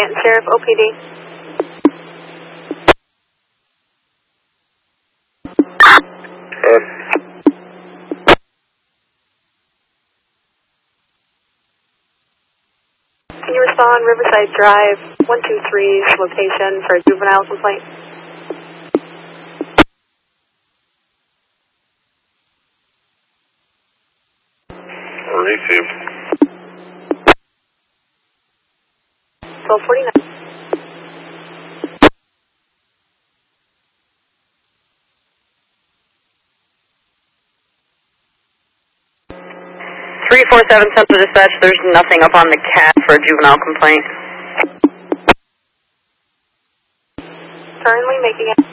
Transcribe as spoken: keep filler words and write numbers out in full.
Canton Sheriff, O P D. Uh, Can you respond Riverside Drive, one two three's location for a juvenile complaint? received. twelve forty-nine. three four seven Central Dispatch, there's nothing up on the C A T for a juvenile complaint. Currently making it.